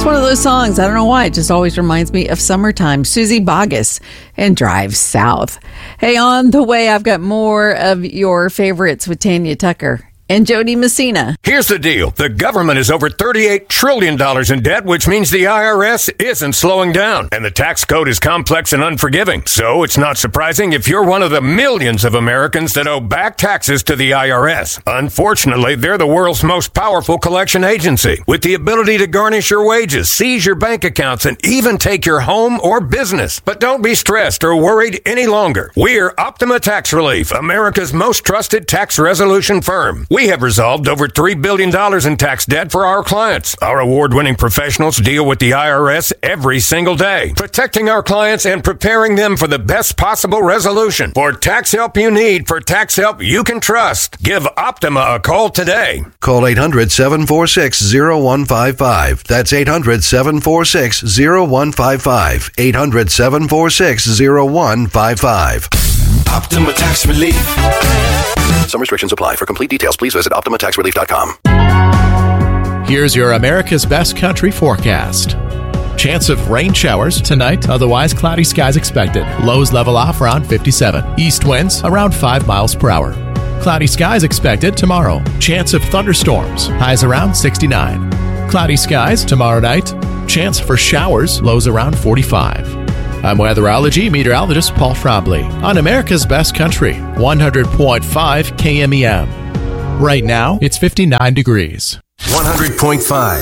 one of those songs. I don't know why. It just always reminds me of summertime. Susie Boggess and Drive South. Hey, on the way, I've got more of your favorites with Tanya Tucker and Jody Messina. Here's the deal. The government is over $38 trillion in debt, which means the IRS isn't slowing down. And the tax code is complex and unforgiving. So it's not surprising if you're one of the millions of Americans that owe back taxes to the IRS. Unfortunately, they're the world's most powerful collection agency, with the ability to garnish your wages, seize your bank accounts, and even take your home or business. But don't be stressed or worried any longer. We're Optima Tax Relief, America's most trusted tax resolution firm. We have resolved over $3 billion in tax debt for our clients. Our award-winning professionals deal with the IRS every single day, protecting our clients and preparing them for the best possible resolution. For tax help you need, for tax help you can trust, give Optima a call today. Call 800-746-0155. That's 800-746-0155. 800-746-0155. Optima Tax Relief. Some restrictions apply. For complete details, please visit OptimaTaxRelief.com. Here's your America's Best Country forecast. Chance of rain showers tonight, otherwise cloudy skies expected. Lows level off around 57. East winds around 5 miles per hour. Cloudy skies expected tomorrow. Chance of thunderstorms, highs around 69. Cloudy skies tomorrow night. Chance for showers, lows around 45. I'm weatherology meteorologist Paul Frobley on America's Best Country, 100.5 KMEM. Right now, it's 59 degrees. 100.5